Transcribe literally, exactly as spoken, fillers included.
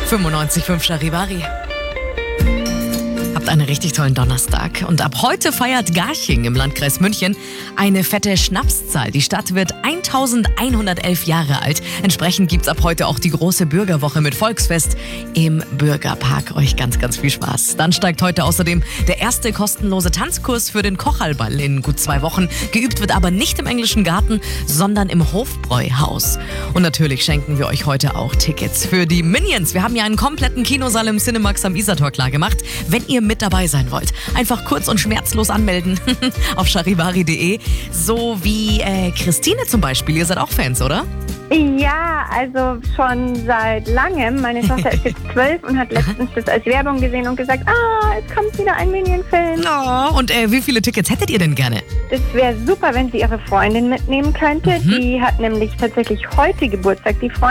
fünfundneunzig Komma fünf Charivari. Habt einen richtig tollen Donnerstag. Und ab heute feiert Garching im Landkreis München eine fette Schnapszahl. Die Stadt wird eintausendeinhundertelf Jahre alt. Entsprechend gibt's ab heute auch die große Bürgerwoche mit Volksfest im Bürgerpark. Euch ganz, ganz viel Spaß. Dann steigt heute außerdem der erste kostenlose Tanzkurs für den Kochalball in gut zwei Wochen. Geübt wird aber nicht im englischen Garten, sondern im Hofbräuhaus. Und natürlich schenken wir euch heute auch Tickets für die Minions. Wir haben ja einen kompletten Kinosaal im Cinemax am Isartor klar gemacht. Wenn ihr mit dabei sein wollt, einfach kurz und schmerzlos anmelden auf charivari punkt de. So wie äh, Christine zum Beispiel. Ihr seid auch Fans, oder? Ja, also schon seit langem. Meine Tochter ist jetzt zwölf und hat letztens das als Werbung gesehen und gesagt, ah, jetzt kommt wieder ein Minion-Film. Oh, und äh, wie viele Tickets hättet ihr denn gerne? Das wäre super, wenn sie ihre Freundin mitnehmen könnte. Mhm. Die hat nämlich tatsächlich heute Geburtstag, die Freundin.